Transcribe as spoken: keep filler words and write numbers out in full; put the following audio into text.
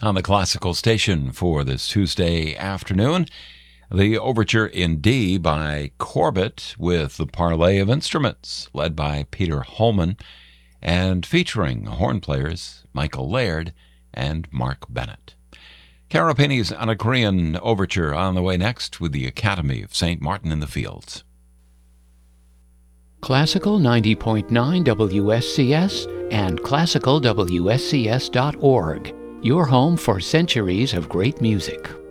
on the classical station for this Tuesday afternoon. The overture in D by Corbett with the Parley of Instruments, led by Peter Holman, and featuring horn players Michael Laird and Mark Bennett. Carapini's Anacreon Overture on the way next with the Academy of Saint Martin in the Fields. Classical ninety point nine W S C S and classical W S C S dot org, your home for centuries of great music.